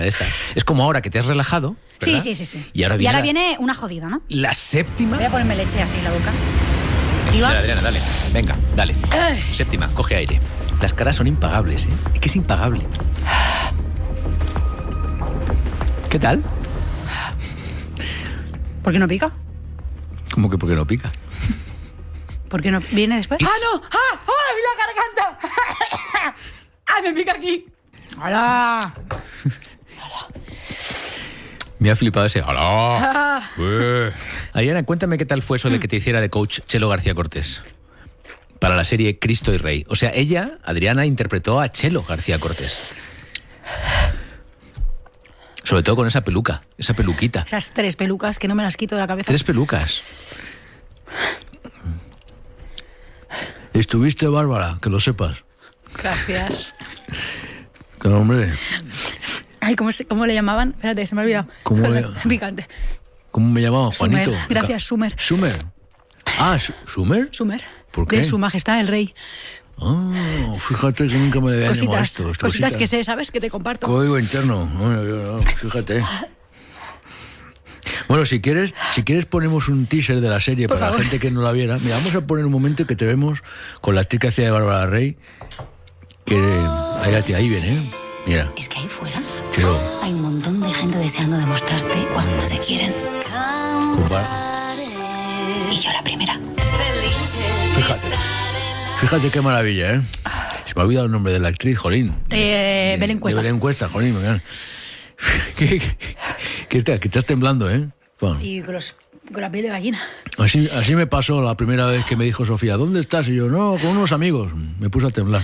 Esta. Es como ahora que te has relajado, ¿verdad? Sí. Y ahora viene una jodida, ¿no? La séptima. Voy a ponerme leche así en la boca. Dale, Adriana, dale. Venga, dale. Séptima, coge aire. Las caras son impagables, ¿eh? Es que es impagable. ¿Qué tal? ¿Por qué no pica? ¿Cómo que por qué no pica? ¿Por qué no viene después? ¿Qué? ¡Ah, no! ¡Ah! ¡Oh, la garganta! ¡Ah, me pica aquí! ¡Hola! Me ha flipado ese. ¡Hola! Adriana, cuéntame qué tal fue eso de que te hiciera de coach Chelo García Cortés para la serie Cristo y Rey. O sea, ella, Adriana, interpretó a Chelo García Cortés. Sobre todo con esa peluca, esa peluquita. Esas 3 pelucas que no me las quito de la cabeza. 3 pelucas. Estuviste bárbara, que lo sepas. Gracias. Claro, hombre. Ay, ¿cómo le llamaban? Espérate, se me ha olvidado. ¿Cómo Picante. ¿Cómo me llamaban? Sumer. Juanito. Gracias, Sumer. ¿Sumer? Ah, ¿Sumer? Sumer. ¿Por qué? De Su Majestad el Rey. Ah, fíjate que nunca me le habían llamado esto. Cositas que sé, ¿sabes? Que te comparto. Código interno. Fíjate. Bueno, si quieres ponemos un teaser de la serie Por para favor. la gente que no la viera. Mira, vamos a poner un momento que te vemos con la actriz que hacía de Bárbara Rey. Que ahí viene, ¿eh? Mira. Es que ahí fuera Chelo. hay un montón de gente deseando demostrarte cuánto te quieren. Y yo la primera. Fíjate qué maravilla, ¿eh? Se me ha olvidado el nombre de la actriz, jolín. Belén Cuesta. De Belén Cuesta, jolín. Que estás temblando, ¿eh? Bueno. Y con la piel de gallina. Así me pasó la primera vez que me dijo Sofía, ¿dónde estás? Y yo, no, con unos amigos. Me puse a temblar.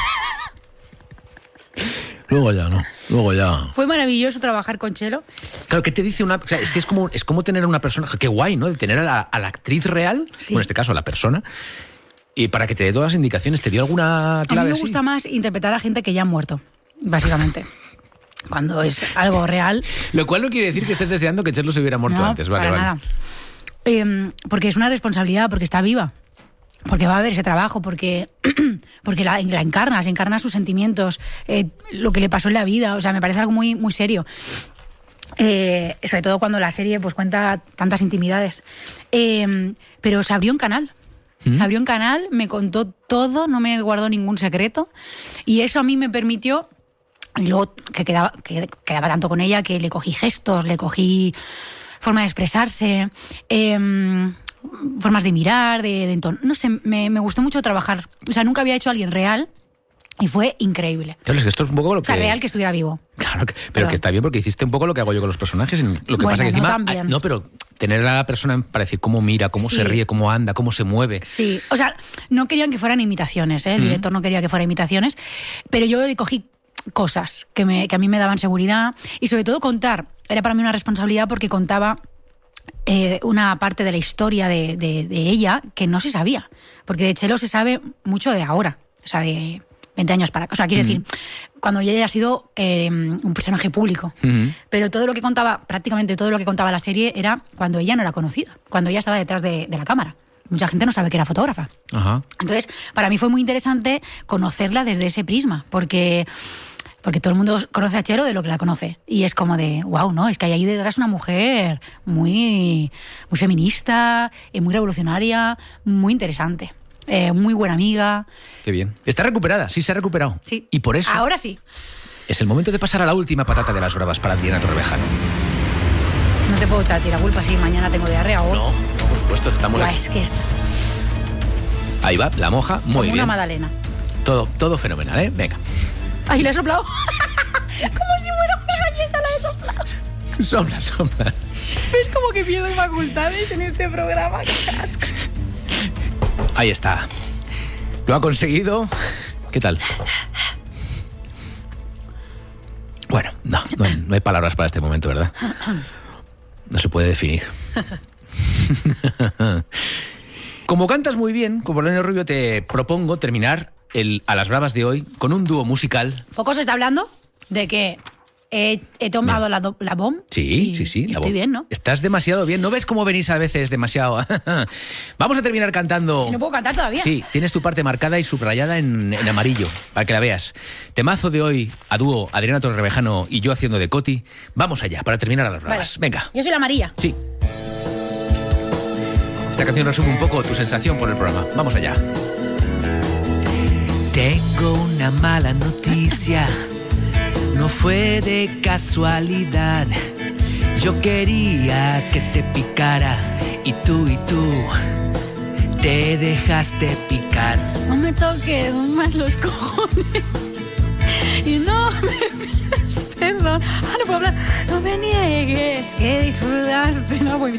Luego ya. Fue maravilloso trabajar con Chelo. Claro, ¿qué te dice una...? O sea, es como tener a una persona... Qué guay, ¿no? De tener a la actriz real, Sí. bueno, en este caso a la persona, y para que te dé todas las indicaciones. ¿Te dio alguna clave A mí me así? gusta más interpretar a gente que ya ha muerto, básicamente. Cuando es algo real. Lo cual no quiere decir que estés deseando que Chelo se hubiera muerto No, antes. Vale, para vale. nada. Porque es una responsabilidad, porque está viva. Porque va a haber ese trabajo, porque la encarna sus sentimientos, lo que le pasó en la vida. O sea, me parece algo muy, muy serio. Sobre todo cuando la serie pues cuenta tantas intimidades. Pero se abrió un canal. Se abrió un canal, me contó todo, no me guardó ningún secreto. Y eso a mí me permitió... Y luego que quedaba tanto con ella que le cogí gestos, le cogí forma de expresarse, formas de mirar, de entono. No sé, me gustó mucho trabajar. O sea, nunca había hecho a alguien real y fue increíble. Claro, es que esto es un poco lo que... O sea, real que estuviera vivo. Claro, pero que está bien porque hiciste un poco lo que hago yo con los personajes. Lo que pasa que encima... No, pero tener a la persona para decir cómo mira, cómo se ríe, cómo anda, cómo se mueve. Sí, o sea, no querían que fueran imitaciones, ¿eh? El director no quería que fueran imitaciones, pero yo le cogí cosas que a mí me daban seguridad y sobre todo contar. Era para mí una responsabilidad porque contaba una parte de la historia de ella que no se sabía, porque de Chelo se sabe mucho de ahora, o sea, de 20 años para acá. O sea, quiero decir, cuando ella ha sido un personaje público, pero todo lo que contaba, prácticamente todo lo que contaba la serie era cuando ella no era conocida, cuando ella estaba detrás de la cámara. Mucha gente no sabe que era fotógrafa. Ajá. Entonces, para mí fue muy interesante conocerla desde ese prisma, porque todo el mundo conoce a Chelo de lo que la conoce. Y es como de, wow, ¿no? Es que hay ahí detrás una mujer muy, muy feminista, muy revolucionaria, muy interesante. Muy buena amiga. Qué bien. Está recuperada, sí se ha recuperado. Sí. Y por eso Ahora sí. es el momento de pasar a la última patata de las bravas para Adriana Torrevejano. No te puedo echar a ti la culpa si mañana tengo diarrea o... No, por supuesto, estamos Buah, aquí. es que está Ahí va, la moja, muy como bien. una magdalena. Todo fenomenal, ¿eh? Venga. ¡Ay, la he soplado! Como si fuera una galleta, la he soplado. Sopla. Es como que pierdo facultades en este programa. ¡Qué asco! Ahí está. Lo ha conseguido. ¿Qué tal? Bueno, no hay palabras para este momento, ¿verdad? No se puede definir. Como cantas muy bien, como Polonio Rubio, te propongo terminar a las bravas de hoy con un dúo musical. Poco se está hablando de que He tomado la BOM. Sí. Y la estoy BOM. bien, ¿no? Estás demasiado bien. ¿No ves cómo venís a veces demasiado? Vamos a terminar cantando. Si no puedo cantar todavía. Sí, tienes tu parte marcada y subrayada en amarillo, para que la veas. Temazo de hoy, a dúo, Adriana Torrevejano y yo haciendo de Coti. Vamos allá, para terminar a las bravas. Vale. Venga. Yo soy la amarilla. Sí. Esta canción resume un poco tu sensación por el programa. Vamos allá. Tengo una mala noticia. No fue de casualidad. Yo quería que te picara y tú te dejaste picar. No me toques más los cojones. Y no me pidas perdón. No puedo hablar. No me niegues que disfrutaste. No voy